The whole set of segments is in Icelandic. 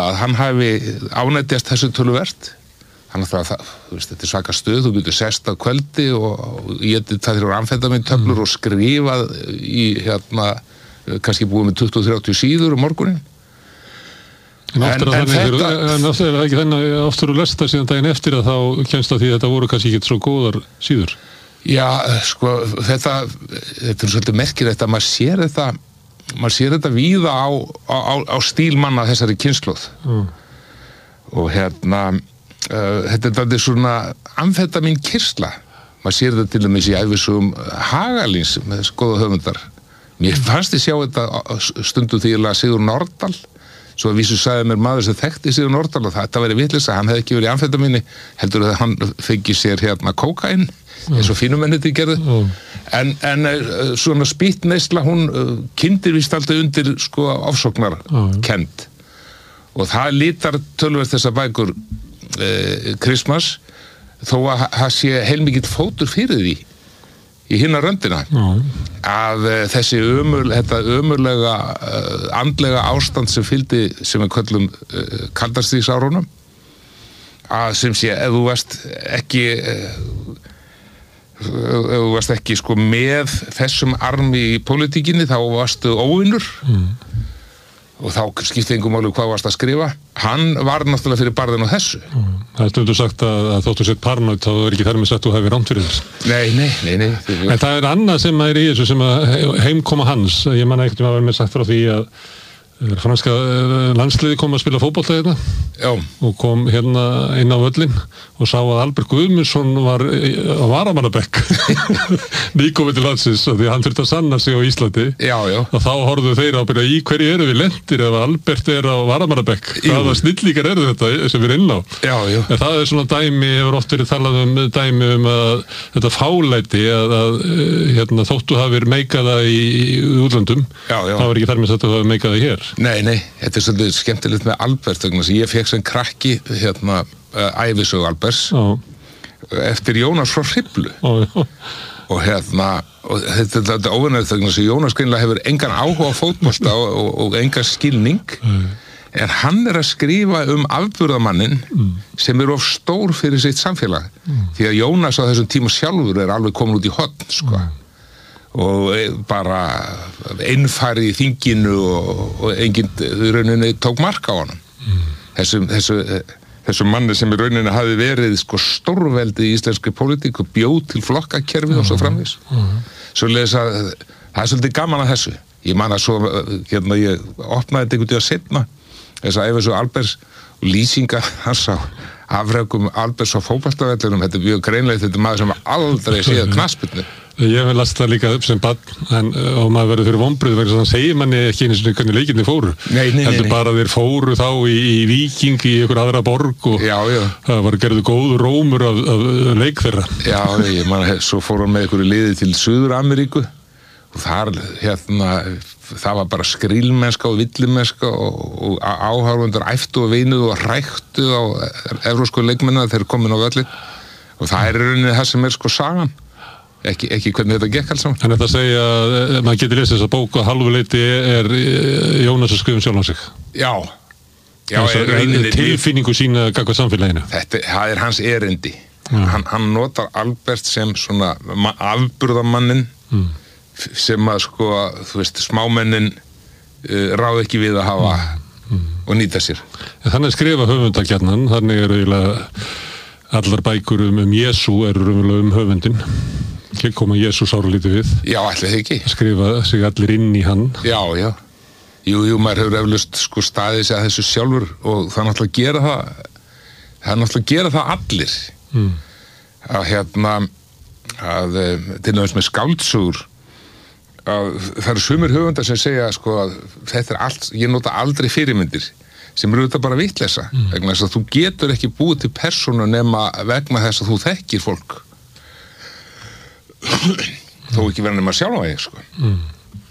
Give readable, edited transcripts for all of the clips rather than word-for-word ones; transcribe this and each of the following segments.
að hann hafi ánættjast þessu töluvert. Hann þetta svaka stöð, þú getur sest á kvöldi og getið það þrjár amfetamíntöflur og skrifað í kannski búið með 20-30 síður morguninn. En aftur er það ekki þannig aftur að lesta síðan daginn eftir að þá kemst að því að þetta voru kannski ekki svo góðar síður. Já, sko, þetta er svolítið merkilegt að maður sér þetta víða á stílmanna þessari kynslóð. Og þetta er svona amfetamín kyrsla. Maður sér þetta til dæmis í ævisögum Hagalíns með góða höfundar. Mér fannst ég sjá þetta stundum því að Sigurður Nordal, svo að vísu sagði mér maður sem þekkti Sigurður Nordal að þetta væri vitleysa, hann hefði ekki verið í amfetamíni, heldur að hann fengi sér kókaín, eins og fínumenniti gerðu. En svona spýtneysla, hún kyndir víst alltaf undir ofsóknarkennd. Og það lítar töluvert þessar bækur Christmas, þó að það sé heilmikill fótur fyrir því í hinna röndina að þetta ömurlega andlega ástand sem fylgdi sem við köllum kaldastríðsárunum, að sem sé ef þú varst ekki með þessum armi í pólitíkinni þá varstu óvinnur og þá skipti engum máli hvað varst að skrifa. Hann var náttúrulega fyrir barðin á þessu. Það er stundum sagt að þóttu sett paranoid þá er ekki þar með sagt að þú hefði rámt fyrir þess. Nei. En það er annað sem er í þessu sem að heimkoma hans. Ég man ekkert að vera með sagt frá því að franska landsliði kom að spila fótbolta hérna. Já. Og kom hérna inn á völlin og sá að Albert Guðmundsson var á varamannabekk nýkomið til landsins því að hann þurfti að sanna sig á Íslandi. Já. Og þá horfðu þeir að byrja í hverju eru við lentir ef Albert er á varamannabekk. Hvaða snillíkar eru þetta sem við erum inn á? Já. En það er svona dæmi, hefur oft verið talað dæmi að þetta fálæti að þóttu hafir meikað það í útlöndum. Já. Það var ekki þar með þetta að hafa meikað það hér. Nei, þetta er svolítið skemmtilegt með Albert vegna sem ég fekk sem krakki ævisögu Alberts eftir Jónas frá Hriflu og þetta er óvinnilegt vegna sem Jónas greinlega hefur engan áhuga á fótbolta og engan skilning en hann er að skrifa afburðamannin sem er of stór fyrir sitt samfélag því að Jónas á þessum tíma sjálfur er alveg komin út í horn og bara einfari í þinginu og enginn í rauninni tók mark á honum. Þessum manni sem í rauninni hafi verið stórveldi í íslenskri pólitík og bjóð til flokkakerfi og svo framvís. Svoleiðis að það er svolítið gaman að þessu. Ég man að svo, ég opnaði þetta einhvern tíma seinna, þess að Ævarsögu Alberts og lýsingar hans á afrekum Alberts á fótboltavellinum, þetta er mjög greinlega, þetta er maður sem aldrei séð knattspyrnu. Ég hef last það líka upp sem barn og maður verður fyrir vonbrigði vegna þess að hann segir manni ekki einu sinni hvernig leikirnir fóru. Nei. Heldur bara þeir fóru þá í Víking í einhver aðra borg og það var gerðu góður rómur af leik þeirra. Já, ég man að svo fór hann með einhverju liði til Suður-Ameríku og þar það var bara skrílmennska og villimennska og áhorfendur æftu og veinuðu og hræktu á evrópsku leikmennina þegar komin á völlin og það er í rauninni það sem er sagan. Ekki hvernig þetta gekk alls saman. En þetta segja að maður getur lesið þessa bók að halvu leyti er Jónas að skrifa sjálf á sig. Já, tilfinningu sína gagnvart samfélaginu. Það er hans erindi. Hann notar Albert sem svona afburðamannin sem að þú veist, smámennin ráð ekki við að hafa og nýta sér. Þannig skrifa höfundagjarnan, þannig eru allar bækur Jesú eru raunverulega höfundin. Koma Jesú sáralítið við. Já, ætli það ekki. Skrifa sig allir inn í hann. Já. Jú, maður hefur eflaust staðið sig að þessu sjálfur og það er náttúrulega að gera það allir. Að til dæmis með skáldsögur að það eru sumir höfundar sem segja að þetta er allt, ég nota aldrei fyrirmyndir sem eru þetta bara vitleysa vegna þess að þú getur ekki búið til persónu nema vegna þess að þú þekkir fólk þó ekki vera nema sjálf á ég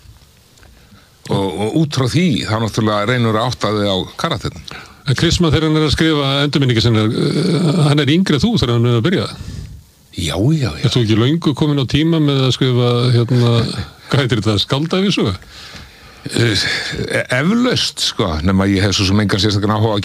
og út frá því þá náttúrulega reynur að átta þig á karakterinn. Kristmann þegar hann er að skrifa endurminningar sinna, hann er yngri þú þegar hann er að byrja. Já. Er þú ekki löngu komin á tíma með að skrifa hvað heitir þetta, skáldavísu? Eflaust, nema ég hef svo sem engan sérstakann áhuga að